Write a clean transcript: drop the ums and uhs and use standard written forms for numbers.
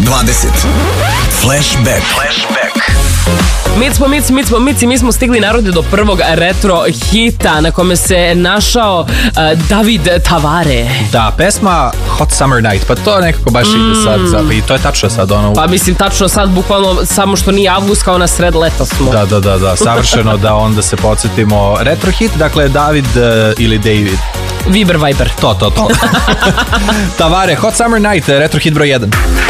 Flashback. Mi smo stigli, narode, do prvog retro hita na kome se našao David Tavare. Da, pesma Hot Summer Night, pa to nekako baš ide sad, i to je tačno sad ono... Pa mislim, tačno sad, bukvalno, samo što nije avgust, kao na sred leta smo. Da, savršeno, da onda se podsjetimo. Retro hit, dakle, David ili David? Viber. To. Tavare, Hot Summer Night, retro hit broj 1.